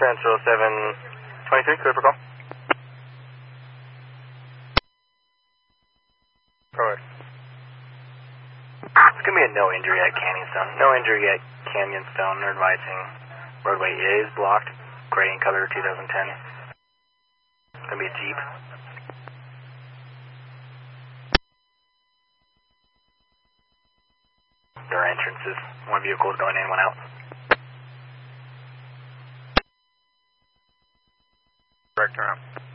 Central 723, clear for call. Correct. It's going to be a no injury at Canyonstone. No injury at Canyonstone. They're advising roadway is blocked. Gray and color 2010. It's going to be a Jeep. There are entrances. One vehicle is going in, one out. Correct, turn around.